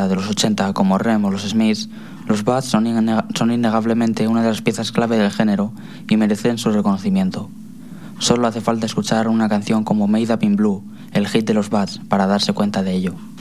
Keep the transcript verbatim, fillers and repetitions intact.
setenta, de los ochenta, como Rem o los Smiths, los Bats son, innega- son innegablemente una de las piezas clave del género y merecen su reconocimiento. Solo hace falta escuchar una canción como Made Up in Blue, el hit de los Bats, para darse cuenta de ello.